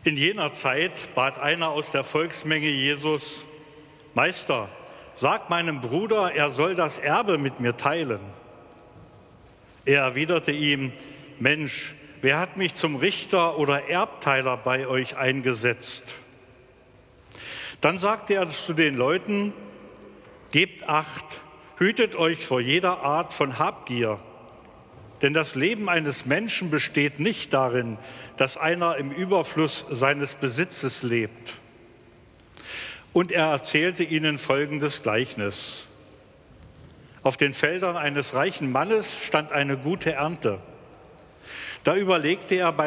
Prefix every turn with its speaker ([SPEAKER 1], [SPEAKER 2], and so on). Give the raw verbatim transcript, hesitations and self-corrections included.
[SPEAKER 1] In jener Zeit bat einer aus der Volksmenge Jesus: Meister, sag meinem Bruder, er soll das Erbe mit mir teilen. Er erwiderte ihm: Mensch, wer hat mich zum Richter oder Erbteiler bei euch eingesetzt? Dann sagte er zu den Leuten: Gebt Acht, hütet euch vor jeder Art von Habgier. Denn das Leben eines Menschen besteht nicht darin, dass einer im Überfluss seines Besitzes lebt. Und er erzählte ihnen folgendes Gleichnis. Auf den Feldern eines reichen Mannes stand eine gute Ernte. Da überlegte er bei